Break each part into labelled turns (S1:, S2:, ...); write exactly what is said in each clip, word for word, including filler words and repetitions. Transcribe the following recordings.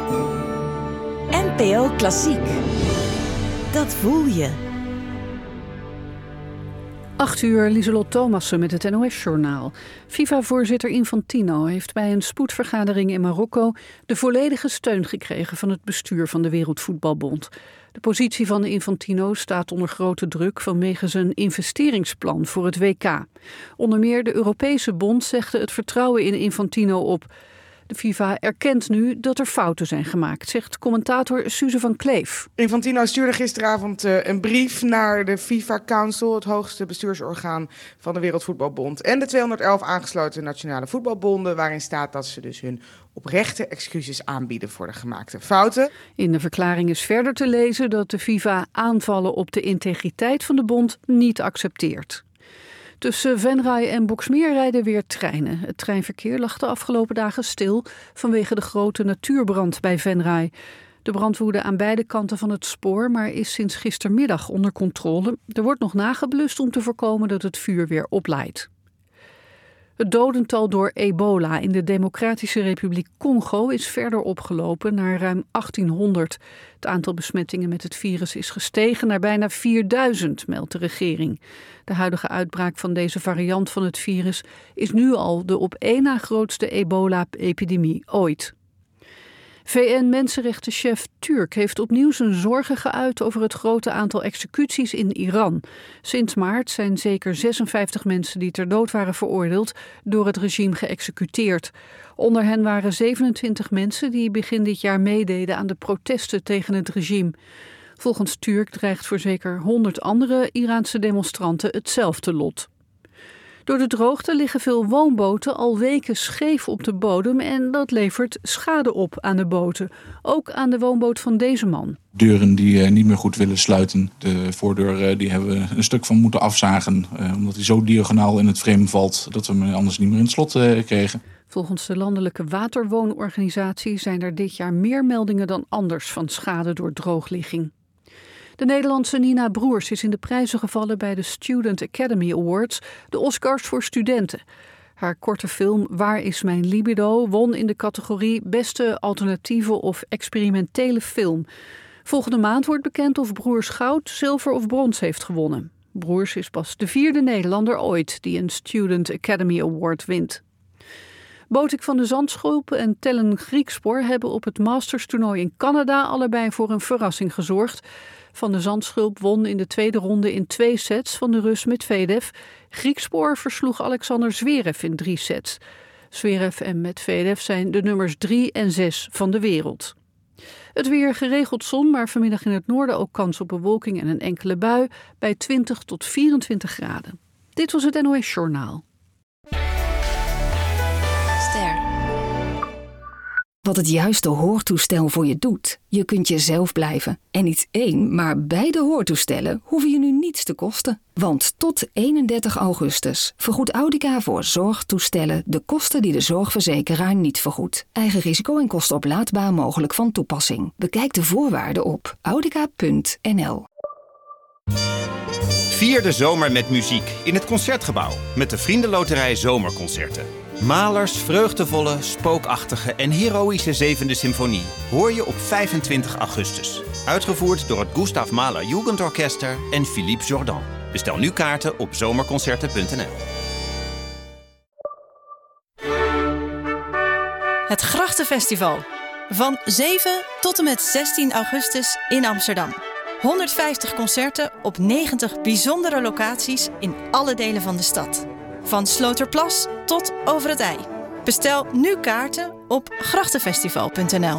S1: N P O Klassiek. Dat voel je.
S2: Acht uur, Lieselot Thomassen met het N O S-journaal. FIFA-voorzitter Infantino heeft bij een spoedvergadering in Marokko de volledige steun gekregen van het bestuur van de Wereldvoetbalbond. De positie van de Infantino staat onder grote druk vanwege zijn investeringsplan voor het W K. Onder meer de Europese bond zegde het vertrouwen in Infantino op. De FIFA erkent nu dat er fouten zijn gemaakt, zegt commentator Suze van Kleef.
S3: Infantino stuurde gisteravond uh, een brief naar de FIFA Council, het hoogste bestuursorgaan van de Wereldvoetbalbond, en de tweehonderdelf aangesloten nationale voetbalbonden, waarin staat dat ze dus hun oprechte excuses aanbieden voor de gemaakte fouten.
S2: In de verklaring is verder te lezen dat de FIFA aanvallen op de integriteit van de bond niet accepteert. Tussen Venray en Boxmeer rijden weer treinen. Het treinverkeer lag de afgelopen dagen stil vanwege de grote natuurbrand bij Venray. De brand woedde aan beide kanten van het spoor, maar is sinds gistermiddag onder controle. Er wordt nog nageblust om te voorkomen dat het vuur weer oplaait. Het dodental door ebola in de Democratische Republiek Congo is verder opgelopen naar ruim achttienhonderd. Het aantal besmettingen met het virus is gestegen naar bijna vierduizend, meldt de regering. De huidige uitbraak van deze variant van het virus is nu al de op één na grootste ebola-epidemie ooit. V N-mensenrechtenchef Turk heeft opnieuw zijn zorgen geuit over het grote aantal executies in Iran. Sinds maart zijn zeker zesenvijftig mensen die ter dood waren veroordeeld door het regime geëxecuteerd. Onder hen waren zevenentwintig mensen die begin dit jaar meededen aan de protesten tegen het regime. Volgens Turk dreigt voor zeker honderd andere Iraanse demonstranten hetzelfde lot. Door de droogte liggen veel woonboten al weken scheef op de bodem en dat levert schade op aan de boten. Ook aan de woonboot van deze man.
S4: Deuren die uh, niet meer goed willen sluiten. De voordeur uh, die hebben we een stuk van moeten afzagen. Uh, omdat hij zo diagonaal in het frame valt dat we hem anders niet meer in het slot uh, kregen.
S2: Volgens de Landelijke Waterwoonorganisatie zijn er dit jaar meer meldingen dan anders van schade door droogligging. De Nederlandse Nina Broers is in de prijzen gevallen bij de Student Academy Awards, de Oscars voor studenten. Haar korte film Waar is mijn libido won in de categorie Beste alternatieve of experimentele film. Volgende maand wordt bekend of Broers goud, zilver of brons heeft gewonnen. Broers is pas de vierde Nederlander ooit die een Student Academy Award wint. Botik van de Zandschulp en Tellen Griekspoor hebben op het Masters-toernooi in Canada allebei voor een verrassing gezorgd. Van de Zandschulp won in de tweede ronde in twee sets van de Rus Medvedev. Griekspoor versloeg Alexander Zverev in drie sets. Zverev en Medvedev zijn de nummers drie en zes van de wereld. Het weer geregeld zon, maar vanmiddag in het noorden ook kans op bewolking en een enkele bui bij twintig tot vierentwintig graden. Dit was het N O S-journaal.
S5: Ster. Wat het juiste hoortoestel voor je doet. Je kunt jezelf blijven. En niet één, maar beide hoortoestellen hoeven je nu niets te kosten. Want tot eenendertig augustus vergoedt Audica voor zorgtoestellen de kosten die de zorgverzekeraar niet vergoedt. Eigen risico en kosten oplaadbaar mogelijk van toepassing. Bekijk de voorwaarden op audica punt n l.
S6: Vier de zomer met muziek in het Concertgebouw met de Vriendenloterij Zomerconcerten. Mahlers vreugdevolle, spookachtige en heroïsche zevende symfonie hoor je op vijfentwintig augustus. Uitgevoerd door het Gustav Mahler Jugendorchester en Philippe Jordan. Bestel nu kaarten op zomerconcerten punt n l.
S7: Het Grachtenfestival. Van zeven tot en met zestien augustus in Amsterdam. honderdvijftig concerten op negentig bijzondere locaties in alle delen van de stad. Van Sloterplas tot Over het IJ. Bestel nu kaarten op grachtenfestival punt n l.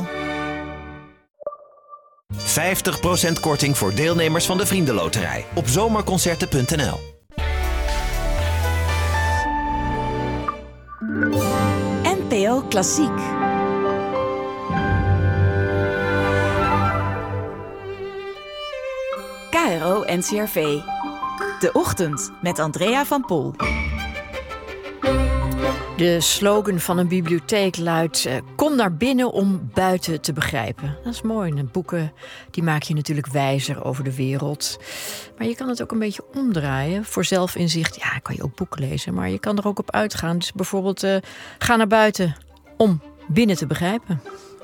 S6: vijftig procent korting voor deelnemers van de Vriendenloterij op zomerconcerten punt n l.
S1: N P O Klassiek. K R O N C R V. De Ochtend met Andrea van Pol.
S8: De slogan van een bibliotheek luidt: uh, kom naar binnen om buiten te begrijpen. Dat is mooi. En boeken die maak je natuurlijk wijzer over de wereld. Maar je kan het ook een beetje omdraaien. Voor zelfinzicht, ja, kan je ook boeken lezen. Maar je kan er ook op uitgaan. Dus bijvoorbeeld, uh, ga naar buiten om binnen te begrijpen.